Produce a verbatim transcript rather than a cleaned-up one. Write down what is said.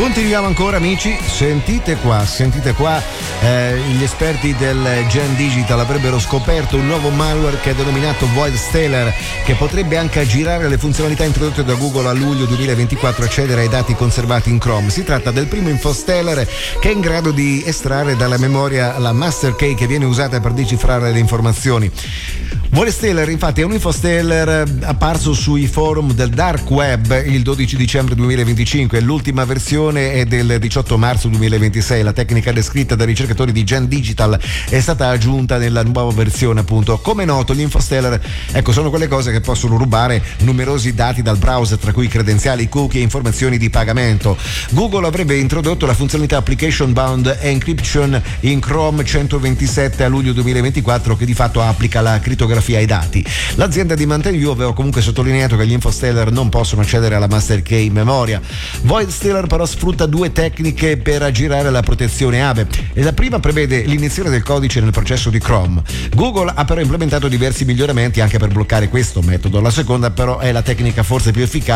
Continuiamo ancora, amici, sentite qua, sentite qua, eh, gli esperti del Gen Digital avrebbero scoperto un nuovo malware che è denominato Void Stealer, che potrebbe anche aggirare le funzionalità introdotte da Google a luglio duemilaventiquattro e accedere ai dati conservati in Chrome. Si tratta del primo infostealer che è in grado di estrarre dalla memoria la master key che viene usata per decifrare le informazioni. Void Stealer infatti è un infostealer apparso sui forum del dark web il dodici dicembre duemilaventicinque, l'ultima versione è del diciotto marzo duemilaventisei. La tecnica descritta dai ricercatori di Gen Digital è stata aggiunta nella nuova versione, appunto. Come noto, gli infostealer, ecco, sono quelle cose che possono rubare numerosi dati dal browser, tra cui credenziali, cookie e informazioni di pagamento. Google avrebbe introdotto la funzionalità Application Bound Encryption in Chrome centoventisette a luglio duemilaventiquattro, che di fatto applica la crittografia ai dati. L'azienda di Mountain View aveva comunque sottolineato che gli infostealer non possono accedere alla master key in memoria. Void Stealer però sfrutta due tecniche per aggirare la protezione A V E, e la prima prevede l'iniezione del codice nel processo di Chrome. Google ha però implementato diversi miglioramenti anche per bloccare questo metodo. La seconda però è la tecnica forse più efficace